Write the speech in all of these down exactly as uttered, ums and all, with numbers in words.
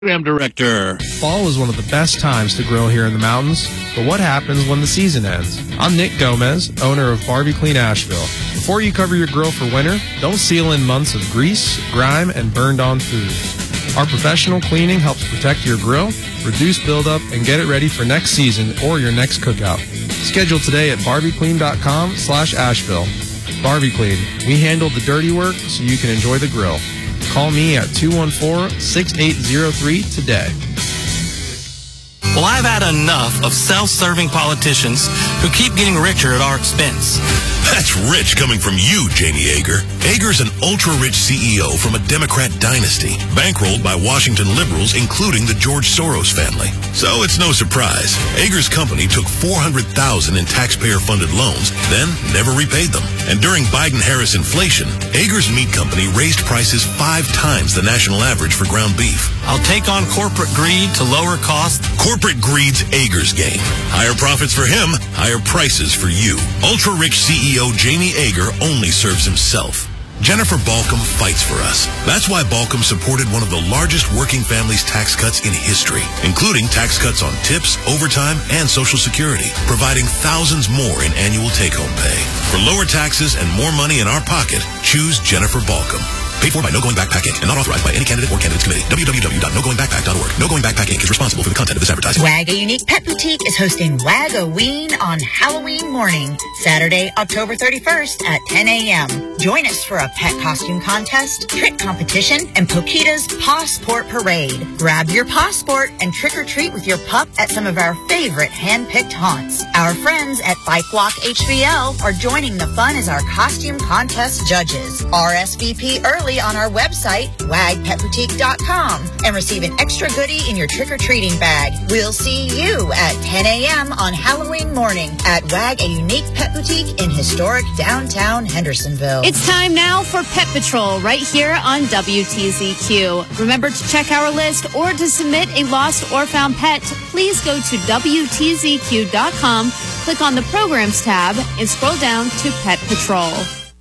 Program Director. Fall is one of the best times to grill here in the mountains, but what happens when the season ends? I'm Nick Gomez, owner of Barbie Clean Asheville. Before you cover your grill for winter, don't seal in months of grease, grime, and burned-on food. Our professional cleaning helps protect your grill, reduce buildup, and get it ready for next season or your next cookout. Schedule today at barbieclean.com slash Asheville. Barbie Clean. We handle the dirty work so you can enjoy the grill. Call me at two one four, six eight zero three today. Well, I've had enough of self-serving politicians who keep getting richer at our expense. That's rich coming from you, Jamie Ager. Ager's an ultra-rich C E O from a Democrat dynasty, bankrolled by Washington liberals, including the George Soros family. So it's no surprise. Ager's company took four hundred thousand dollars in taxpayer-funded loans, then never repaid them. And during Biden-Harris inflation, Ager's meat company raised prices five times the national average for ground beef. I'll take on corporate greed to lower costs. Corporate greed's Ager's game. Higher profits for him, higher prices for you. Ultra-rich C E O Jamie Ager only serves himself. Jennifer Balcom fights for us. That's why Balcom supported one of the largest working families tax cuts in history, including tax cuts on tips, overtime, and Social Security, providing thousands more in annual take-home pay. For lower taxes and more money in our pocket, choose Jennifer Balcom. Paid for by No Going Back Pack Incorporated and not authorized by any candidate or candidates committee. w w w dot no going back pack dot org. No Going Back Pack Incorporated is responsible for the content of this advertising. WAG, a unique pet boutique, is hosting Wag-O-Ween on Halloween morning, Saturday, October thirty-first at ten a.m. Join us for a pet costume contest, trick competition, and Pokita's Pawsport Parade. Grab your Pawsport and trick-or-treat with your pup at some of our favorite hand-picked haunts. Our friends at Bike Walk H V L are joining the fun as our costume contest judges. R S V P early on our website, wag pet boutique dot com, and receive an extra goodie in your trick-or-treating bag. We'll see you at ten a.m. on Halloween morning at WAG, a unique pet boutique in historic downtown Hendersonville. It's time now for Pet Patrol right here on W T Z Q. Remember to check our list or to submit a lost or found pet, please go to W T Z Q dot com, click on the Programs tab, and scroll down to Pet Patrol.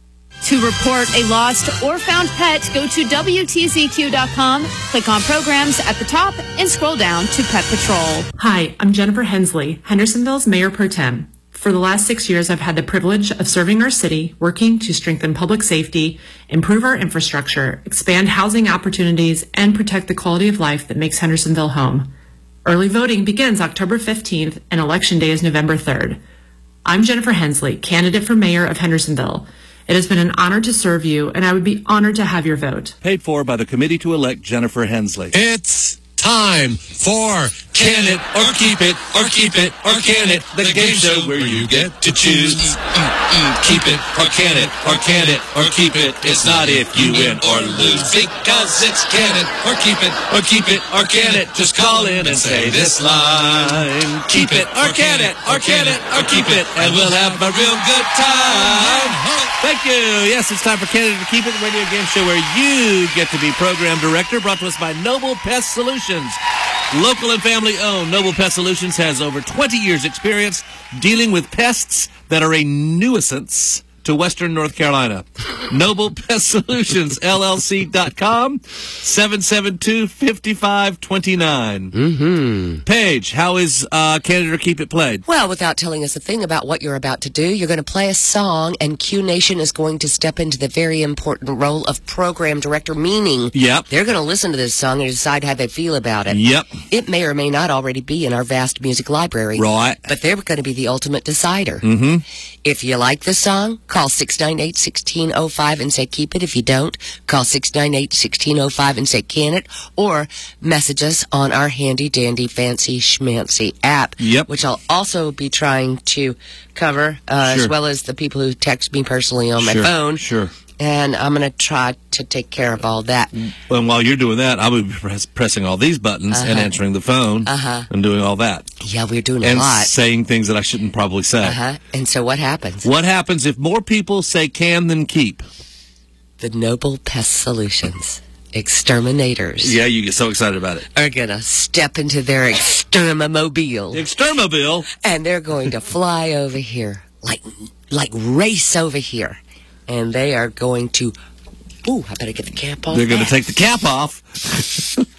To report a lost or found pet, go to W T Z Q dot com, click on Programs at the top, and scroll down to Pet Patrol. Hi, I'm Jennifer Hensley, Hendersonville's Mayor Pro Tem. For the last six years, I've had the privilege of serving our city, working to strengthen public safety, improve our infrastructure, expand housing opportunities, and protect the quality of life that makes Hendersonville home. Early voting begins October fifteenth, and Election Day is November third. I'm Jennifer Hensley, candidate for mayor of Hendersonville. It has been an honor to serve you, and I would be honored to have your vote. Paid for by the committee to elect Jennifer Hensley. It's time for Can It or Keep It or Keep It or Can It, the game show where you get to choose. Mm, mm, keep it or can it or can it or keep it. It's not if you win or lose, because it's can it or keep it or keep it or can it. Just call in and say this line. Keep it or can it or can it or keep it, and we'll have a real good time. Thank you. Yes, it's time for Can It or Keep It, the radio game show where you get to be program director, brought to us by Noble Pest Solutions. Local and family-owned, Noble Pest Solutions has over twenty years' experience dealing with pests that are a nuisance to Western North Carolina. Noble Pest Solutions, L L C dot com, seven seven two, five five two nine. Mm-hmm. Paige, how is uh, Can It or Keep It played? Well, without telling us a thing about what you're about to do, you're going to play a song, and Q Nation is going to step into the very important role of program director, meaning yep. they're going to listen to this song and decide how they feel about it. Yep. It may or may not already be in our vast music library. Right. But they're going to be the ultimate decider. Mm-hmm. If you like the song, call six nine eight, one six zero five and say keep it. If you don't, call six nine eight, one six zero five and say can it, or message us on our handy-dandy fancy schmancy app, yep. which I'll also be trying to cover, uh, sure. as well as the people who text me personally on my sure. phone. Sure. And I'm going to try to take care of all that. Well, while you're doing that, I will be press, pressing all these buttons uh-huh. and answering the phone uh-huh. and doing all that. Yeah, we're doing and a lot. And saying things that I shouldn't probably say. Uh-huh. And so what happens? What happens if more people say can than keep? The Noble Pest Solutions exterminators. Yeah, you get so excited about it. Are going to step into their extermomobile. Extermobile? And they're going to fly over here, like like race over here. And they are going to, ooh, I better get the cap off. They're going to take the cap off.